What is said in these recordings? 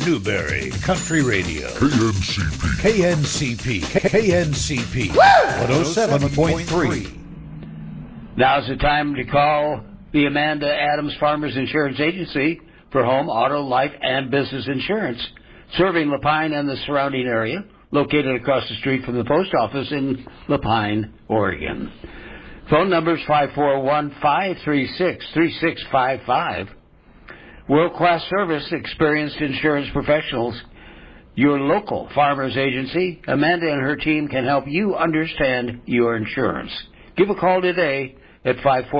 Newberry Country Radio. KNCP. KNCP 107.3. Now's the time to call the Amanda Adams Farmers Insurance Agency for home, auto, life, and business insurance, serving Lapine and the surrounding area, located across the street from the post office in Lapine, Oregon. Phone number is 541-536-3655. World-class service, experienced insurance professionals. Your local farmers agency, Amanda and her team can help you understand your insurance. Give a call today at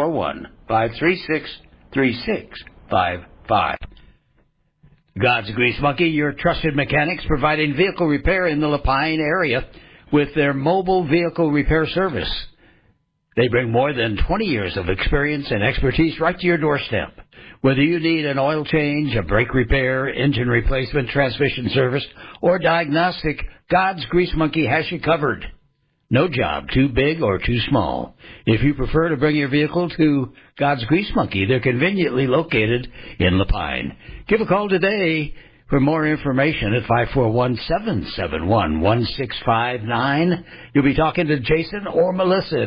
541-536-3655. God's Grease Monkey, your trusted mechanics providing vehicle repair in the Lapine area with their mobile vehicle repair service. They bring more than 20 years of experience and expertise right to your doorstep. Whether you need an oil change, a brake repair, engine replacement, transmission service, or diagnostic, God's Grease Monkey has you covered. No job too big or too small. If you prefer to bring your vehicle to God's Grease Monkey, they're conveniently located in Lapine. Give a call today for more information at 541-771-1659. You'll be talking to Jason or Melissa at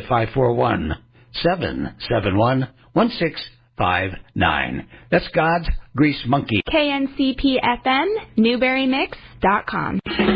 541-771-1659. That's God's Grease Monkey. KNCP-FM, NewberryMix.com.